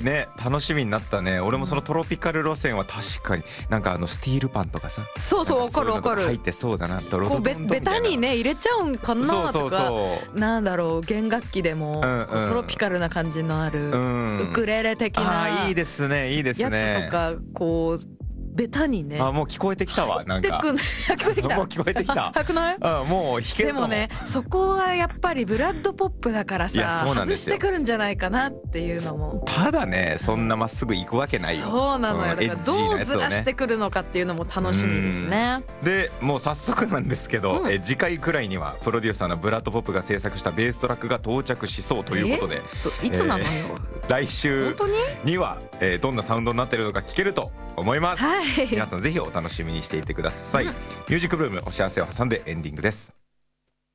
ね楽しみになったね。俺もそのトロピカル路線は確かになんかスティールパンとかさ、 そうそう、わかるわかる。 入ってそうだな。ドロドこうロドンドンみたいなベタにね入れちゃうんかなそうそうとか、 そうなんだろう、弦楽器でもうんうんこうトロピカルな感じのあるうんウクレレ的なあーいいですねいいですやね。 つとかこうベタにねあもう聞こえてきたわなんか。 聞こえてきた。 もう聞こえてきた。 早くない？ もう弾けるかも。 でもね、そこはやっぱりブラッドポップだからいやさ、外しそうなんですよてくるんじゃないかなっていうのも。 ただねそんなまっすぐ行くわけないよ。 そうなのよ。だからエッジーなどうやつをねずらしてくるのかっていうのも楽しみですね。 でもう早速なんですけど、 うん次回くらいにはプロデューサーのブラッドポップが制作したベーストラックが到着しそうということで、 いつなのよ。 来週本当に？ には、どんなサウンドになっているのか聞けると思います、 はい。 皆さんぜひお楽しみにしていてください、ミュージックブルームお幸せを挟んでエンディングです。